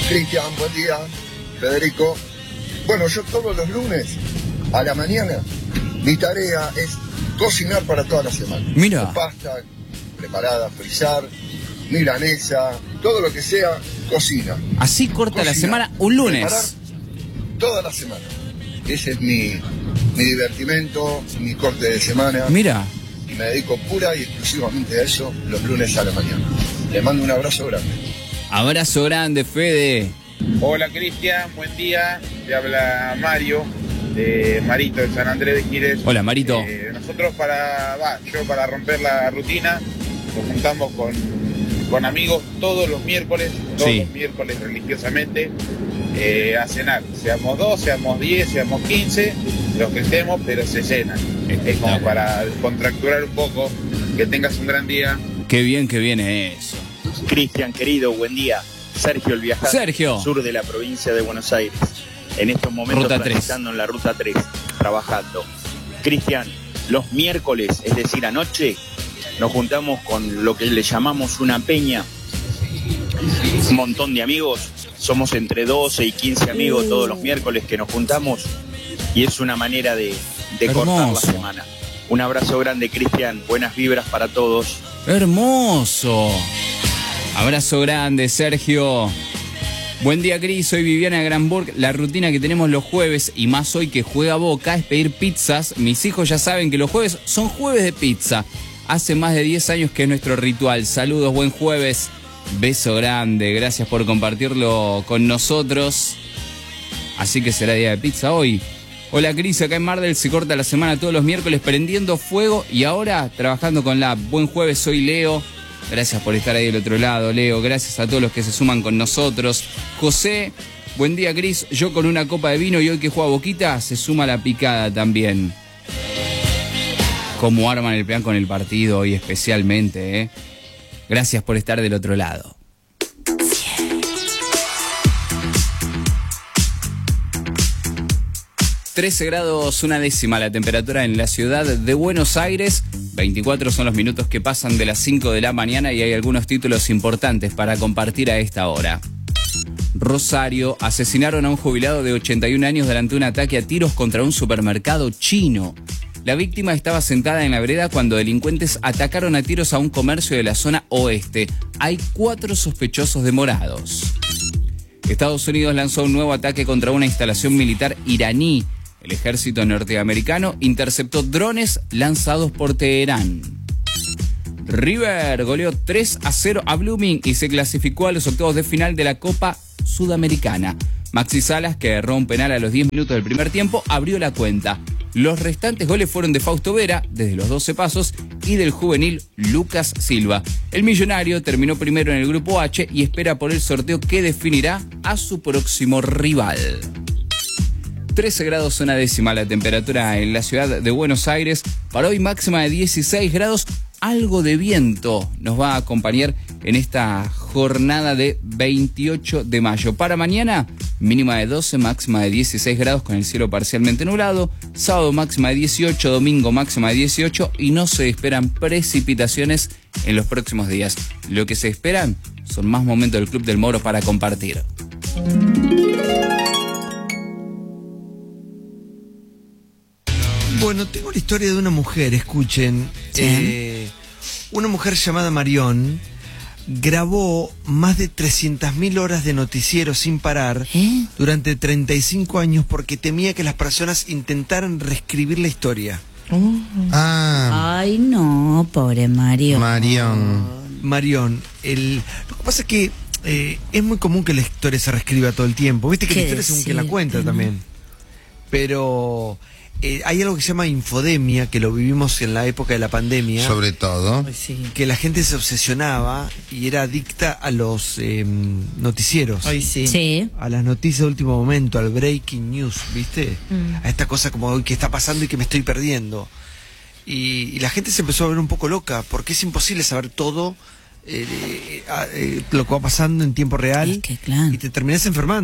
Cristian, buen día. Federico. Bueno, yo todos los lunes a la mañana mi tarea es cocinar para toda la semana. Mira. Pasta preparada, frizar, milanesa, todo lo que sea, cocina. Así corta la semana un lunes. Preparar toda la semana. Ese es mi divertimento, mi corte de semana. Mira. Y me dedico pura y exclusivamente a eso los lunes a la mañana. Le mando un abrazo grande. Abrazo grande, Fede. Hola Cristian, buen día. Te habla Mario, de Marito, de San Andrés de Giles. Hola, Marito. Nosotros para romper la rutina, nos juntamos con amigos todos los miércoles religiosamente, a cenar. Seamos 2, seamos 10, seamos 15, los que estemos, pero se cenan. Es como para contracturar un poco, que tengas un gran día. Qué bien que viene eso. Cristian, querido, buen día. Sergio el Viajante, Sergio. Sur de la provincia de Buenos Aires. En estos momentos transitando en la ruta 3, trabajando. Cristian, los miércoles, es decir, anoche, nos juntamos con lo que le llamamos una peña. Un montón de amigos, somos entre 12 y 15 amigos todos los miércoles que nos juntamos y es una manera de cortar la semana. Un abrazo grande, Cristian, buenas vibras para todos. Hermoso. Abrazo grande, Sergio. Buen día, Cris. Soy Viviana Granburg. La rutina que tenemos los jueves, y más hoy que juega Boca, es pedir pizzas. Mis hijos ya saben que los jueves son jueves de pizza. Hace más de 10 años que es nuestro ritual. Saludos, buen jueves. Beso grande. Gracias por compartirlo con nosotros. Así que será día de pizza hoy. Hola, Cris. Acá en Mar del se corta la semana todos los miércoles prendiendo fuego y ahora trabajando con la Buen jueves. Soy Leo. Gracias por estar ahí del otro lado, Leo. Gracias a todos los que se suman con nosotros. José, buen día, Cris. Yo con una copa de vino y hoy que juega Boquita, se suma la picada también. Cómo arman el plan con el partido hoy especialmente, ¿eh? Gracias por estar del otro lado. 13 grados una décima la temperatura en la ciudad de Buenos Aires. 24 son los minutos que pasan de las 5 de la mañana y hay algunos títulos importantes para compartir a esta hora. Rosario, asesinaron a un jubilado de 81 años durante un ataque a tiros contra un supermercado chino. La víctima estaba sentada en la vereda cuando delincuentes atacaron a tiros a un comercio de la zona oeste. Hay 4 sospechosos demorados. Estados Unidos lanzó un nuevo ataque contra una instalación militar iraní. El ejército norteamericano interceptó drones lanzados por Teherán. River goleó 3-0 a Blooming y se clasificó a los octavos de final de la Copa Sudamericana. Maxi Salas, que erró un penal a los 10 minutos del primer tiempo, abrió la cuenta. Los restantes goles fueron de Fausto Vera, desde los 12 pasos, y del juvenil Lucas Silva. El millonario terminó primero en el grupo H y espera por el sorteo que definirá a su próximo rival. 13 grados una décima la temperatura en la ciudad de Buenos Aires. Para hoy máxima de 16 grados. Algo de viento nos va a acompañar en esta jornada de 28 de mayo. Para mañana, mínima de 12, máxima de 16 grados con el cielo parcialmente nublado. Sábado máxima de 18, domingo máxima de 18 y no se esperan precipitaciones en los próximos días. Lo que se esperan son más momentos del Club del Moro para compartir. Bueno, tengo la historia de una mujer, escuchen. ¿Sí? Una mujer llamada Marión grabó más de 300.000 horas de noticiero sin parar durante 35 años porque temía que las personas intentaran reescribir la historia. Ay, no, pobre Marión. Marión. Lo que pasa es que es muy común que la historia se reescriba todo el tiempo. Viste que la historia según que la cuenta también. Pero hay algo que se llama infodemia, que lo vivimos en la época de la pandemia. Sobre todo. Que la gente se obsesionaba y era adicta a los noticieros. Sí. A las noticias de último momento, al breaking news, ¿viste? A esta cosa como que está pasando y que me estoy perdiendo. Y la gente se empezó a ver un poco loca, porque es imposible saber todo lo que va pasando en tiempo real. Es que, claro. Y te terminás enfermando.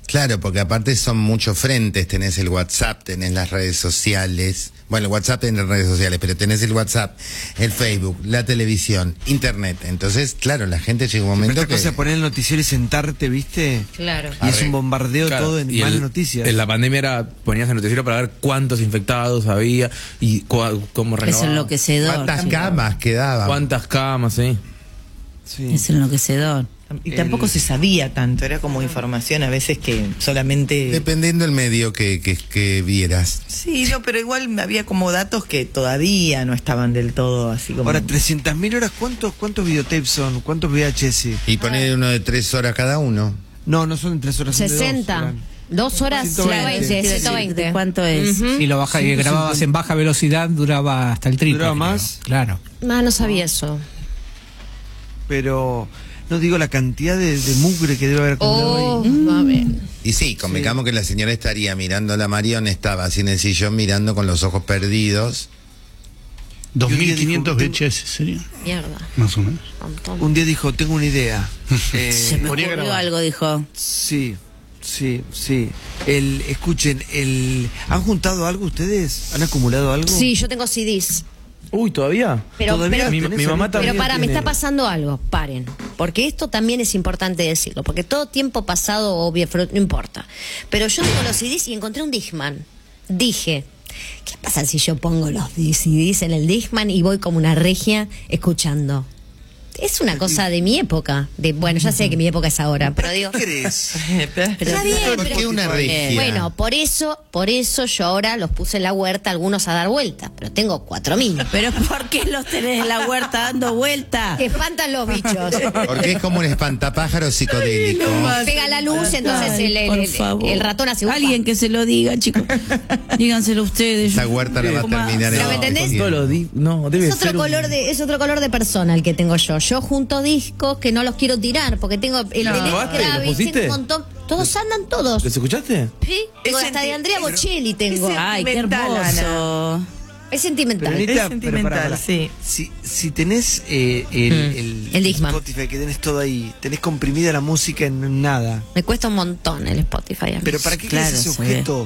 Claro, porque aparte son muchos frentes, tenés el WhatsApp, tenés las redes sociales, bueno, el WhatsApp tenés redes sociales, pero tenés el WhatsApp, el Facebook, la televisión, internet, entonces, claro, la gente llega un momento que... cosa poner el noticiero y sentarte, ¿viste? Claro. Y es un bombardeo todo en malas noticias. En la pandemia ponías el noticiero para ver cuántos infectados había y cómo renovar. Es enloquecedor. ¿Cuántas camas quedaban? ¿Cuántas camas, sí? Es enloquecedor. Y tampoco se sabía tanto, era como información a veces que solamente... Dependiendo del medio que vieras. Sí, no, pero igual había como datos que todavía no estaban del todo así como... Ahora, 300.000 horas, ¿cuántos videotapes son? ¿Cuántos VHS? Y poner uno de 3 horas cada uno. No son de 3 horas. 60. 2 horas 120. ¿Cuánto es? Si lo grababas en baja velocidad, duraba hasta el triple. ¿Duraba más? Claro. No sabía eso. Pero... No digo la cantidad de mugre que debe haber acumulado ahí. A ver. Y sí, convengamos que la señora estaría mirando a la Marión, estaba así en el sillón mirando con los ojos perdidos. 2.500 VHS sería. Mierda. Más o menos. Un día dijo, tengo una idea. Se me ocurrió algo, dijo. Sí. Escuchen, ¿han juntado algo ustedes? ¿Han acumulado algo? Sí, yo tengo CDs. Uy, ¿todavía? Pero mi mamá también. Pero me tiene. está pasando algo, paren. Porque esto también es importante decirlo. Porque todo tiempo pasado, obvio, no importa. Pero yo tengo los CDs y encontré un Discman. Dije, ¿qué pasa si yo pongo los CDs en el Discman y voy como una regia escuchando? Es una cosa de mi época. Bueno, ya sé que mi época es ahora, pero digo... ¿Qué crees? Está bien, ¿Por qué una regia? Bueno, por eso yo ahora los puse en la huerta, algunos a dar vueltas, pero tengo 4.000. ¿Pero por qué los tenés en la huerta dando vueltas? Que espantan los bichos. Porque es como un espantapájaro psicodélico. Pega la luz, entonces el ratón hace... Alguien que se lo diga, chicos. Díganselo ustedes. Esa huerta la va a terminar ¿Pero me entendés? No, debe es ser es otro color de persona el que tengo yo. Yo junto discos que no los quiero tirar porque tengo el de Lenny Kravitz, tiene un montón. Todos andan todos. ¿Los escuchaste? Sí, tengo hasta de Andrea Bocelli tengo. Ay, qué hermoso. Es sentimental. Pero, Anita, es sentimental, para. sí. Si tenés el Discman. Spotify, que tenés todo ahí, tenés comprimida la música en nada. Me cuesta un montón el Spotify a mí. Pero ¿para qué querés ese objeto?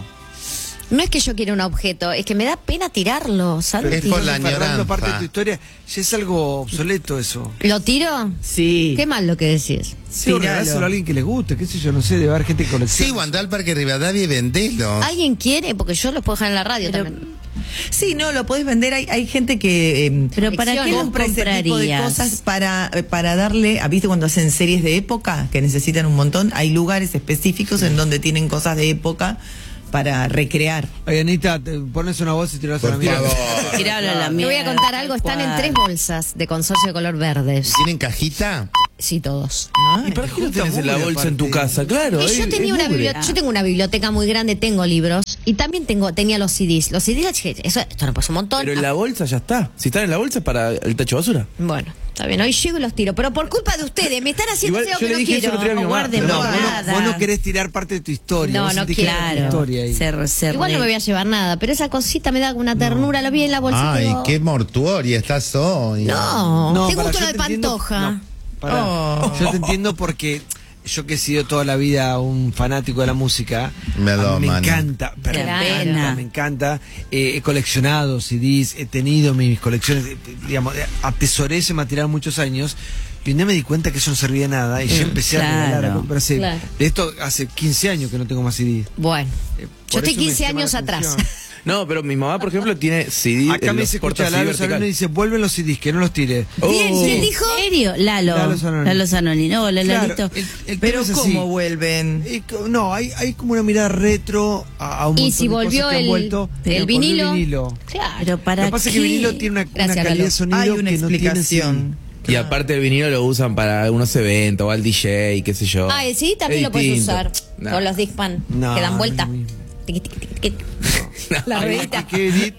No es que yo quiera un objeto, es que me da pena tirarlo, ¿sabes? Es por la Formando añoranza. parte de tu historia, ya es algo obsoleto eso. ¿Lo tiro? Sí. Qué mal lo que decís. Sí, regaláselo a alguien que le guste, qué sé yo, no sé, debe haber gente que colecciona. Sí, andá al Parque Rivadavia y vendelo. ¿Alguien quiere? Porque yo los puedo dejar en la radio también. Sí, no, lo podés vender. Hay gente que pero ¿para qué los compra ese tipo de comprarías? cosas para darle, ¿viste cuando hacen series de época que necesitan un montón? Hay lugares específicos en donde tienen cosas de época para recrear. Oye, Anita, pones una voz y tirás a la mía. Tiralo a la Te mía. voy a contar algo, están en 3 bolsas de consorcio de color verdes. ¿Tienen cajita? Sí, todos. ¿Y para qué lo tenés en la bolsa en tu casa? Claro. Y yo tenía yo tengo una biblioteca muy grande, tengo libros y también tenía los CDs. Los CDs, esto no pasa un montón. Pero en la bolsa ya está. Si están en la bolsa es para el tacho de basura. Bueno, está bien, hoy llego y los tiro, pero por culpa de ustedes, me están haciendo Igual, algo yo que le no dije quiero. eso el otro día a mi mamá. Guarden No, nada. vos no querés tirar parte de tu historia. No, vos no sentís que hay una Claro. historia ahí. Igual no me voy a llevar nada, pero esa cosita me da una ternura, lo vi en la bolsita. Ay, y digo, qué mortuoria estás hoy. No, ¿te pará, gusta yo lo de te entiendo- Pantoja? no, pará. Yo te entiendo porque yo que he sido toda la vida un fanático de la música, Me a mí me mano. encanta, pero Qué pena. me encanta. He coleccionado CDs, he tenido mis colecciones, digamos, atesoré ese material muchos años. Y un día me di cuenta que eso no servía de nada y yo empecé a regalar, a comprarse. Claro. De esto hace 15 años que no tengo más CDs. Bueno, Por yo estoy eso me 15 llama años la atrás. atención. No, pero mi mamá, por ejemplo, tiene CD. Acá me se escucha Lalo Zanoni y dice, vuelven los CDs, que no los tire. ¿Quién dijo? ¿En serio? Lalo Zanoni. No, Lalito. Claro, el Pero tema es así. ¿cómo vuelven? No, hay como una mirada retro a un Y montón si de volvió cosas que han el vuelto. vinilo. Volvió el vinilo. Claro. Pero para Lo que pasa es que el vinilo tiene una Gracias, calidad de Lalo. sonido Hay una que no tiene explicación. Y aparte el vinilo lo usan para algunos eventos o al DJ, qué sé yo. Ah, el CD también Es lo puedes distinto. usar No. con los Discman No, que dan vuelta. no es lo mismo. Tiqui, tiqui, tiqui, tiqui. La Hay ruedita. que edit.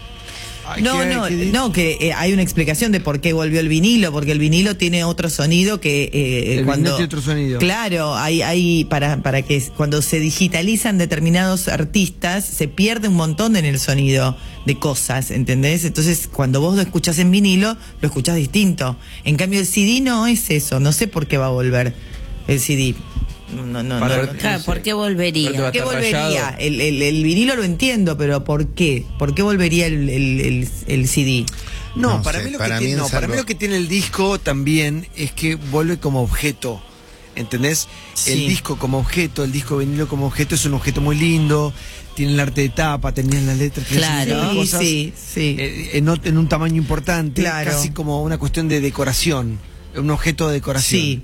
Hay que- No, que hay una explicación de por qué volvió el vinilo, porque el vinilo tiene otro sonido que El cuando vinilo tiene otro sonido. Claro, hay para que cuando se digitalizan determinados artistas se pierde un montón en el sonido de cosas, ¿entendés? Entonces, cuando vos lo escuchás en vinilo, lo escuchás distinto. En cambio el CD no es eso, no sé por qué va a volver el CD. Claro, ¿por qué volvería? ¿Por qué volvería? El vinilo lo entiendo, pero ¿por qué? ¿Por qué volvería el CD? No, para mí lo que tiene el disco también es que vuelve como objeto. ¿Entendés? Sí. El disco como objeto, el disco vinilo como objeto es un objeto muy lindo, tiene el arte de tapa, tenían las letras, claro, cosas, sí. En un tamaño importante, Claro. casi como una cuestión de decoración, un objeto de decoración. Sí.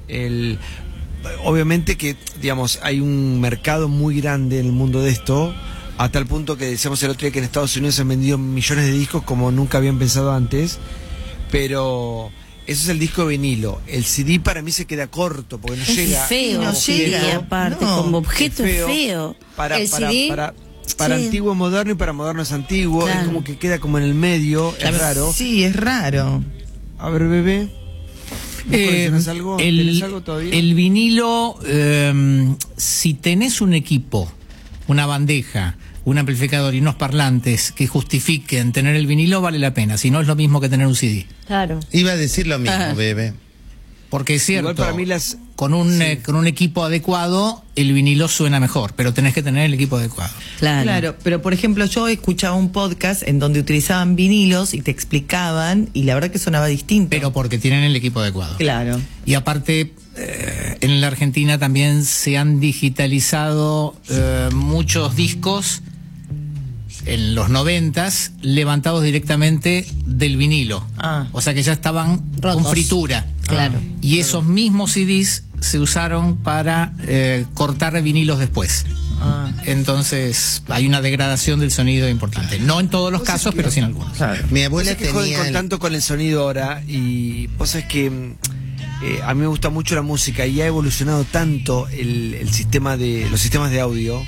Obviamente que, digamos, hay un mercado muy grande en el mundo de esto, a tal punto que decíamos el otro día que en Estados Unidos se han vendido millones de discos como nunca habían pensado antes, pero eso es el disco vinilo. El CD para mí se queda corto porque no llega. Es feo, no llega. aparte, No, como objeto es es feo. feo. Para ¿El CD? Para Sí. antiguo es moderno y para moderno es antiguo. Claro. Es como que queda como en el medio, es raro. Sí, es raro. A ver, bebé. ¿Vos coleccionás algo? ¿Tenés algo todavía? El vinilo, si tenés un equipo, una bandeja, un amplificador y unos parlantes que justifiquen tener el vinilo, vale la pena. Si no, es lo mismo que tener un CD. Claro. Iba a decir lo mismo, Ah. bebé. Porque es cierto, Igual para mí con un equipo adecuado, el vinilo suena mejor, pero tenés que tener el equipo adecuado. Claro, pero por ejemplo yo escuchaba un podcast en donde utilizaban vinilos y te explicaban y la verdad que sonaba distinto. Pero porque tienen el equipo adecuado. Claro. Y aparte, en la Argentina también se han digitalizado muchos discos en los 90s levantados directamente del vinilo. Ah. O sea que ya estaban Rotos. con fritura. Claro. Y esos mismos CDs se usaron para cortar vinilos después. Entonces hay una degradación del sonido importante. No en todos los casos, pero sí en algunos. Mi abuela Vos sabés que joden tenía con el- tanto con el sonido ahora y vos sabés que a mí me gusta mucho la música y ha evolucionado tanto los sistemas de audio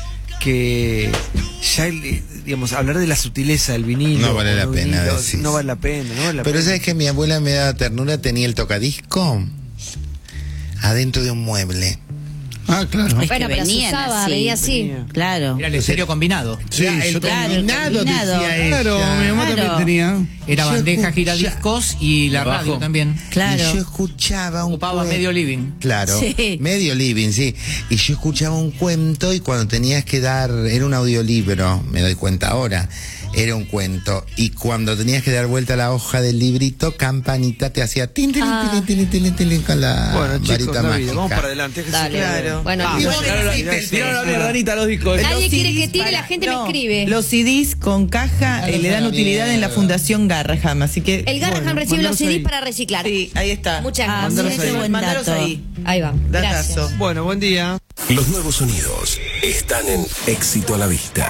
que ya digamos hablar de la sutileza del vinilo No vale la o pena vinilo, decís. no vale la pena. Pero sabes que mi abuela me daba ternura, tenía el tocadisco adentro de un mueble. Ah, claro. Es Bueno, que pero se venían usaba, así. venía así. Claro. Era el estéreo combinado. Sí, el claro, el combinado, combinado. decía ella. Claro, mi mamá también Claro. tenía. Era Yo bandeja, escucha- giradiscos y la Abajo. radio también. Claro. Y yo escuchaba un Ocupaba cuento. medio living. Claro, Sí. medio living, sí. Y yo escuchaba un cuento y cuando tenías que dar, era un audiolibro, me doy cuenta ahora, era un cuento. Y cuando tenías que dar vuelta a la hoja del librito, Campanita te hacía tin, tin, tin, tin, tin, tin, tin, con la Bueno, chicos, varita David, mágica. vamos para adelante. que Dale. se- Claro. Bueno, Y igual- vos Tiraron la mierdanita a los discos. Nadie Los quiere CDs que tire, la gente me escribe. Los CDs con caja le dan utilidad en la Fundación Garraham, así que El Garraham recibe los mandaros CDs ahí. para reciclar. sí, ahí está. Muchas Ah, gracias. Mandaros mira qué ahí. buen Mandaros dato. ahí. Ahí va. Gracias. Datazo. Bueno, buen día. Los nuevos sonidos están en Éxito a la Vista.